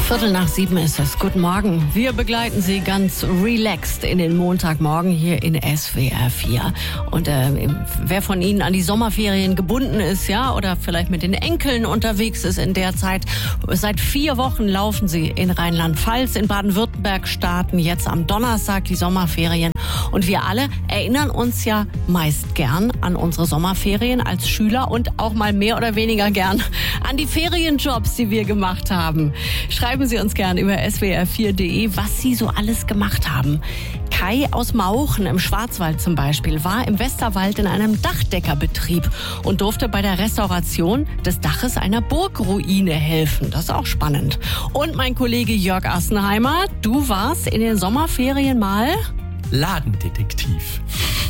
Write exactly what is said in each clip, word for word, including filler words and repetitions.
Viertel nach sieben ist es. Guten Morgen. Wir begleiten Sie ganz relaxed in den Montagmorgen hier in S W R vier. Und äh, wer von Ihnen an die Sommerferien gebunden ist, ja, oder vielleicht mit den Enkeln unterwegs ist in der Zeit, seit vier Wochen laufen sie in Rheinland-Pfalz. In Baden-Württemberg starten jetzt am Donnerstag die Sommerferien. Und wir alle erinnern uns ja meist gern an unsere Sommerferien als Schüler und auch mal mehr oder weniger gern an die Ferienjobs, die wir gemacht haben. Schreiben Sie uns gern über S W R vier punkt de, was Sie so alles gemacht haben. Kai aus Mauchen im Schwarzwald zum Beispiel war im Westerwald in einem Dachdeckerbetrieb und durfte bei der Restauration des Daches einer Burgruine helfen. Das ist auch spannend. Und mein Kollege Jörg Assenheimer, du warst in den Sommerferien mal Ladendetektiv.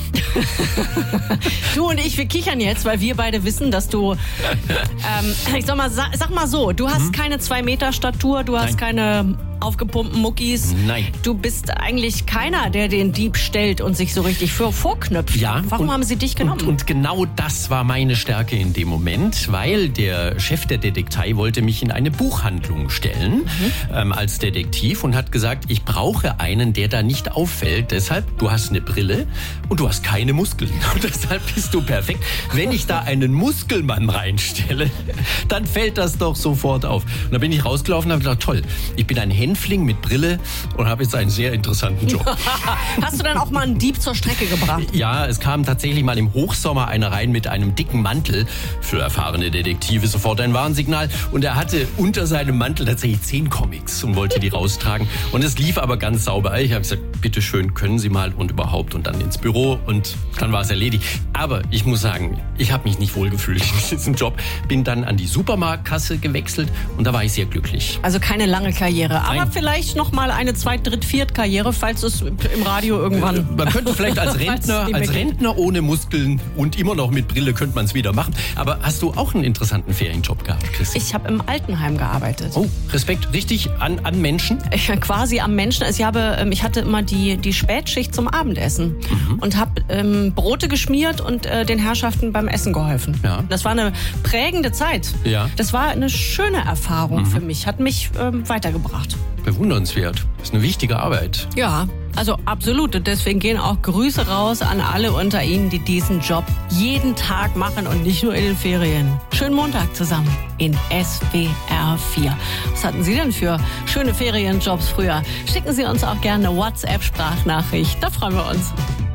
Du und ich, wir kichern jetzt, weil wir beide wissen, dass du, ähm, ich sag mal, sag, sag mal so, du hast hm? keine zwei Meter Statur, du hast Nein. keine aufgepumpten Muckis. Nein. Du bist eigentlich keiner, der den Dieb stellt und sich so richtig für vorknöpft. Ja. Warum und, haben sie dich genommen? Und, und genau das war meine Stärke in dem Moment, weil der Chef der Detektei wollte mich in eine Buchhandlung stellen, mhm. ähm, als Detektiv, und hat gesagt, ich brauche einen, der da nicht auffällt. Deshalb, du hast eine Brille und du hast keine Muskeln. Und deshalb bist du perfekt. Wenn ich da einen Muskelmann reinstelle, dann fällt das doch sofort auf. Und da bin ich rausgelaufen und habe gedacht, toll, ich bin ein Hänfling mit Brille und habe jetzt einen sehr interessanten Job. Hast du dann auch mal einen Dieb zur Strecke gebracht? Ja, es kam tatsächlich mal im Hochsommer einer rein mit einem dicken Mantel. Für erfahrene Detektive sofort ein Warnsignal. Und er hatte unter seinem Mantel tatsächlich zehn Comics und wollte die raustragen. Und es lief aber ganz sauber. Ich habe gesagt, bitteschön, können Sie mal und überhaupt, und dann ins Büro, und dann war es erledigt. Aber ich muss sagen, ich habe mich nicht wohlgefühlt in diesem Job. Bin dann an die Supermarktkasse gewechselt und da war ich sehr glücklich. Also keine lange Karriere, aber Nein. vielleicht noch mal eine Zweit-, Dritt-, Viert-Karriere, falls es im Radio irgendwann... Man könnte vielleicht als Rentner, als Rentner ohne Muskeln und immer noch mit Brille könnte man es wieder machen. Aber hast du auch einen interessanten Ferienjob gehabt, Christi? Ich habe im Altenheim gearbeitet. Oh, Respekt, richtig an, an Menschen? Ich, quasi am Menschen. Ich, habe, ich hatte immer die, die Spätschicht zum Abendessen mhm. und habe ähm, Brote geschmiert und äh, den Herrschaften beim Essen geholfen. Ja. Das war eine prägende Zeit. Ja. Das war eine schöne Erfahrung mhm. für mich, hat mich ähm, weitergebracht. Bewundernswert. Das ist eine wichtige Arbeit. Ja, also absolut. Und deswegen gehen auch Grüße raus an alle unter Ihnen, die diesen Job jeden Tag machen und nicht nur in den Ferien. Schönen Montag zusammen in S W R vier. Was hatten Sie denn für schöne Ferienjobs früher? Schicken Sie uns auch gerne eine WhatsApp-Sprachnachricht. Da freuen wir uns.